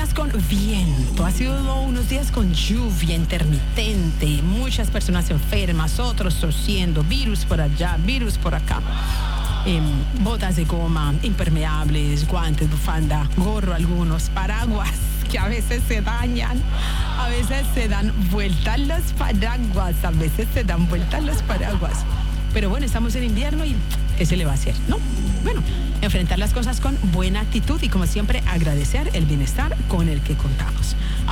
días con viento, ha sido unos días con lluvia intermitente, muchas personas enfermas, otros tosiendo, virus por allá, virus por acá. Botas de goma, impermeables, guantes, bufanda, gorro algunos, paraguas que a veces se dañan, a veces se dan vueltas los paraguas, a veces se dan vueltas los paraguas. Pero bueno, estamos en invierno y ¿qué se le va a hacer? ¿No? Bueno, enfrentar las cosas con buena actitud y como siempre agradecer el bienestar con el que contamos.